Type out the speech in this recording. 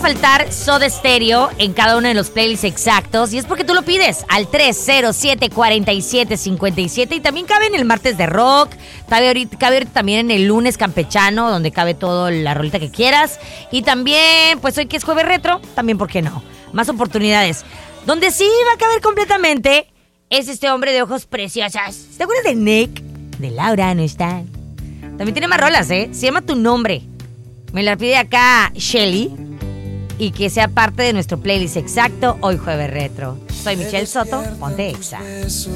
faltar Soda Stereo en cada uno de los playlists exactos. Y es porque tú lo pides al 307-4757. Y también cabe en el martes de rock. Cabe ahorita también en el lunes campechano, donde cabe toda la rolita que quieras. Y también, pues hoy que es jueves retro, también, ¿por qué no? Más oportunidades. Donde sí va a caber completamente es este hombre de ojos preciosos. ¿Te acuerdas de Nick? De Laura no está. También tiene más rolas, ¿eh? Se llama Tu Nombre. Me la pide acá Shelly. Y que sea parte de nuestro playlist exacto hoy jueves retro. Soy Michelle Soto, ponte Exa.